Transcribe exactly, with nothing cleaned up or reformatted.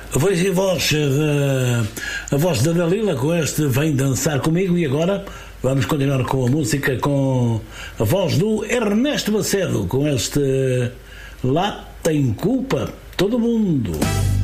Foi a voz, a, a voz da Dalila com este Vem Dançar Comigo. E agora vamos continuar com a música, com a voz do Ernesto Macedo, com este Lá Tem Culpa Todo Mundo.